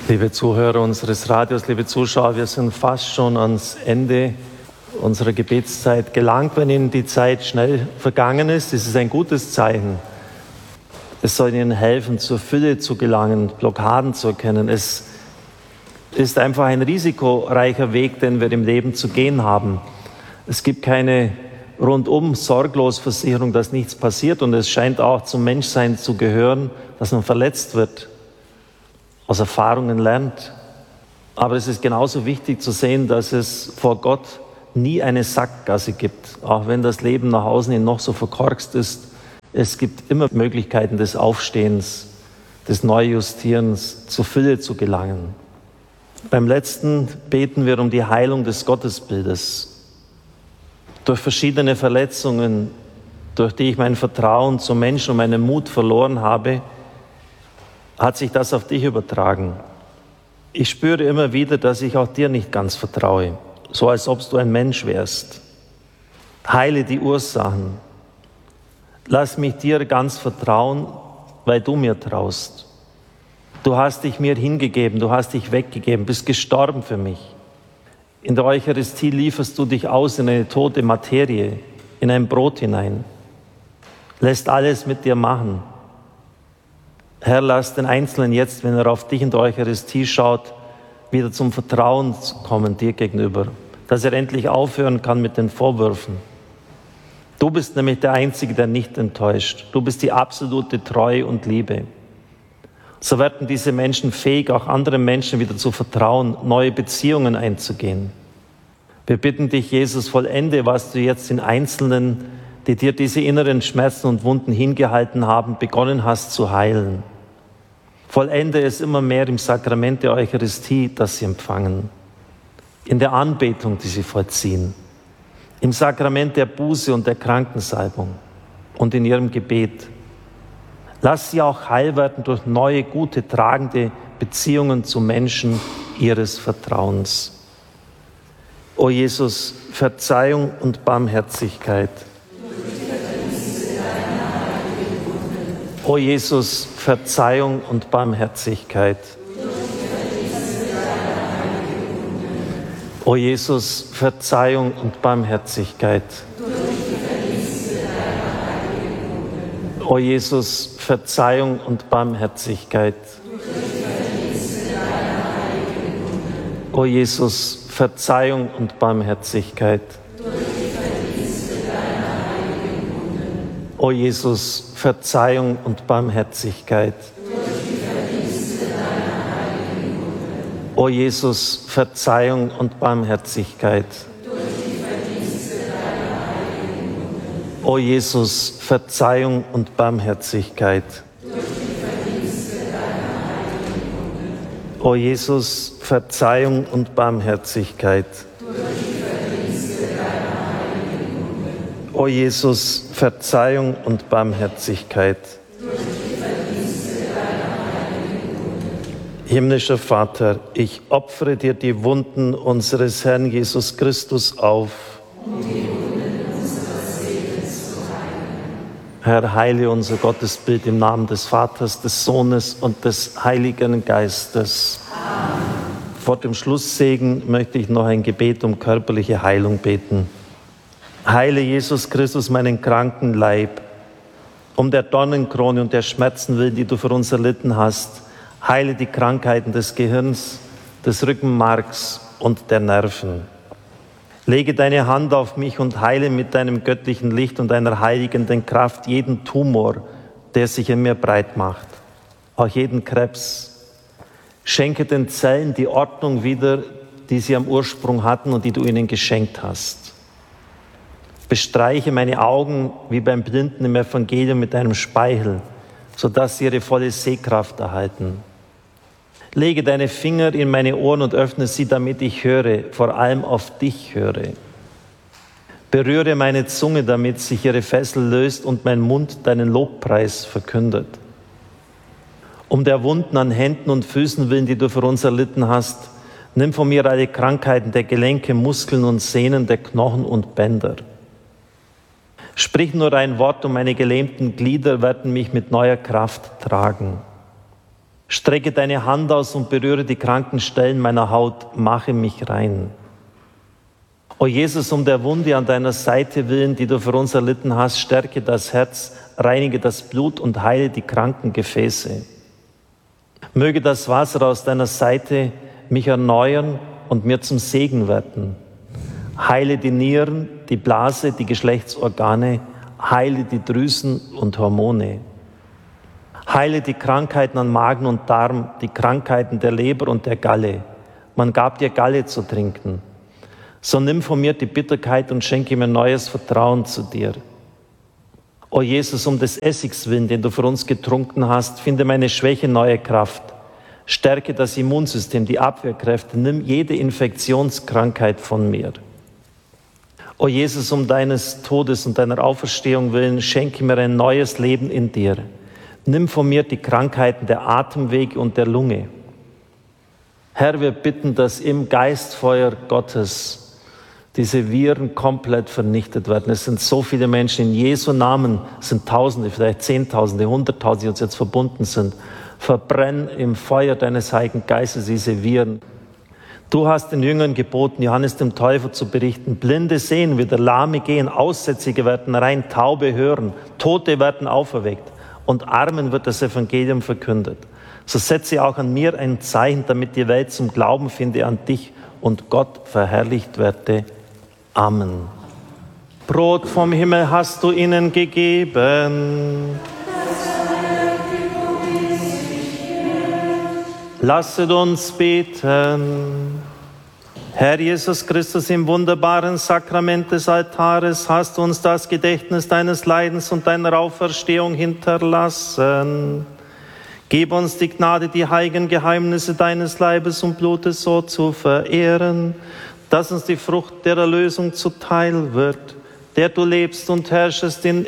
Liebe Zuhörer unseres Radios, liebe Zuschauer, wir sind fast schon ans Ende unserer Gebetszeit gelangt. Wenn Ihnen die Zeit schnell vergangen ist, ist es ein gutes Zeichen. Es soll Ihnen helfen, zur Fülle zu gelangen, Blockaden zu erkennen. Es ist einfach ein risikoreicher Weg, den wir im Leben zu gehen haben. Es gibt keine rundum sorglos Versicherung, dass nichts passiert, und es scheint auch zum Menschsein zu gehören, dass man verletzt wird, aus Erfahrungen lernt. Aber es ist genauso wichtig zu sehen, dass es vor Gott nie eine Sackgasse gibt. Auch wenn das Leben nach außen hin noch so verkorkst ist, es gibt immer Möglichkeiten des Aufstehens, des Neujustierens, zur Fülle zu gelangen. Beim letzten beten wir um die Heilung des Gottesbildes. Durch verschiedene Verletzungen, durch die ich mein Vertrauen zum Menschen und meinen Mut verloren habe, hat sich das auf dich übertragen. Ich spüre immer wieder, dass ich auch dir nicht ganz vertraue, so als ob du ein Mensch wärst. Heile die Ursachen. Lass mich dir ganz vertrauen, weil du mir traust. Du hast dich mir hingegeben, du hast dich weggegeben, bist gestorben für mich. In der Eucharistie lieferst du dich aus in eine tote Materie, in ein Brot hinein. Lässt alles mit dir machen. Herr, lass den Einzelnen jetzt, wenn er auf dich in der Eucharistie schaut, wieder zum Vertrauen kommen dir gegenüber, dass er endlich aufhören kann mit den Vorwürfen. Du bist nämlich der Einzige, der nicht enttäuscht. Du bist die absolute Treue und Liebe. So werden diese Menschen fähig, auch anderen Menschen wieder zu vertrauen, neue Beziehungen einzugehen. Wir bitten dich, Jesus, vollende, was du jetzt in Einzelnen, die dir diese inneren Schmerzen und Wunden hingehalten haben, begonnen hast zu heilen. Vollende es immer mehr im Sakrament der Eucharistie, das sie empfangen, in der Anbetung, die sie vollziehen, im Sakrament der Buße und der Krankensalbung und in ihrem Gebet. Lass sie auch heil werden durch neue, gute, tragende Beziehungen zu Menschen ihres Vertrauens. O Jesus, Verzeihung und Barmherzigkeit. O Jesus, Verzeihung und Barmherzigkeit. O Jesus, Verzeihung und Barmherzigkeit. O Jesus, Verzeihung und Barmherzigkeit. O Jesus, Verzeihung und Barmherzigkeit. O Jesus, Verzeihung und Barmherzigkeit. O Jesus, Verzeihung und Barmherzigkeit. O Jesus, Verzeihung und Barmherzigkeit. O Jesus, Verzeihung und Barmherzigkeit. O Jesus, Verzeihung und Barmherzigkeit. Himmlischer Vater, ich opfere dir die Wunden unseres Herrn Jesus Christus auf. Herr, heile unser Gottesbild im Namen des Vaters, des Sohnes und des Heiligen Geistes. Amen. Vor dem Schlusssegen möchte ich noch ein Gebet um körperliche Heilung beten. Heile Jesus Christus meinen kranken Leib, um der Dornenkrone und der Schmerzen willen, die du für uns erlitten hast. Heile die Krankheiten des Gehirns, des Rückenmarks und der Nerven. Lege deine Hand auf mich und heile mit deinem göttlichen Licht und deiner heiligenden Kraft jeden Tumor, der sich in mir breit macht, auch jeden Krebs. Schenke den Zellen die Ordnung wieder, die sie am Ursprung hatten und die du ihnen geschenkt hast. Bestreiche meine Augen wie beim Blinden im Evangelium mit deinem Speichel, sodass sie ihre volle Sehkraft erhalten. Lege deine Finger in meine Ohren und öffne sie, damit ich höre, vor allem auf dich höre. Berühre meine Zunge, damit sich ihre Fessel löst und mein Mund deinen Lobpreis verkündet. Um der Wunden an Händen und Füßen willen, die du für uns erlitten hast, nimm von mir alle Krankheiten der Gelenke, Muskeln und Sehnen, der Knochen und Bänder. Sprich nur ein Wort und meine gelähmten Glieder werden mich mit neuer Kraft tragen. Strecke deine Hand aus und berühre die kranken Stellen meiner Haut, mache mich rein. O Jesus, um der Wunde an deiner Seite willen, die du für uns erlitten hast, stärke das Herz, reinige das Blut und heile die kranken Gefäße. Möge das Wasser aus deiner Seite mich erneuern und mir zum Segen werden. Heile die Nieren, die Blase, die Geschlechtsorgane, heile die Drüsen und Hormone. Heile die Krankheiten an Magen und Darm, die Krankheiten der Leber und der Galle. Man gab dir Galle zu trinken. So nimm von mir die Bitterkeit und schenke mir neues Vertrauen zu dir. O Jesus, um des Essigs willen, den du für uns getrunken hast, finde meine Schwäche neue Kraft. Stärke das Immunsystem, die Abwehrkräfte, nimm jede Infektionskrankheit von mir. O Jesus, um deines Todes und deiner Auferstehung willen, schenke mir ein neues Leben in dir. Nimm von mir die Krankheiten der Atemwege und der Lunge. Herr, wir bitten, dass im Geistfeuer Gottes diese Viren komplett vernichtet werden. Es sind so viele Menschen, in Jesu Namen sind Tausende, vielleicht Zehntausende, Hunderttausende, die uns jetzt verbunden sind. Verbrenn im Feuer deines Heiligen Geistes diese Viren. Du hast den Jüngern geboten, Johannes dem Täufer zu berichten, Blinde sehen wieder, Lahme gehen, Aussätzige werden rein, Taube hören, Tote werden auferweckt und Armen wird das Evangelium verkündet. So setze auch an mir ein Zeichen, damit die Welt zum Glauben finde an dich und Gott verherrlicht werde. Amen. Brot vom Himmel hast du ihnen gegeben. Lasset uns beten. Herr Jesus Christus, im wunderbaren Sakrament des Altares hast du uns das Gedächtnis deines Leidens und deiner Auferstehung hinterlassen. Gib uns die Gnade, die heiligen Geheimnisse deines Leibes und Blutes so zu verehren, dass uns die Frucht der Erlösung zuteil wird, der du lebst und herrschest in